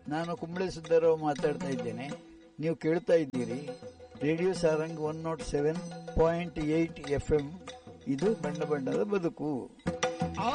ನಾನು ಕುಂಬಳೆ ಸುದ್ದಾರಾವ್ ಮಾತಾಡ್ತಾ ಇದ್ದೇನೆ. ನೀವು ಕೇಳ್ತಾ ಇದ್ದೀರಿ ರೇಡಿಯೋ ಸಾರಂಗ್ 107.8 FM. ಇದು ಬಣ್ಣ ಬಣ್ಣದ ಬದುಕು.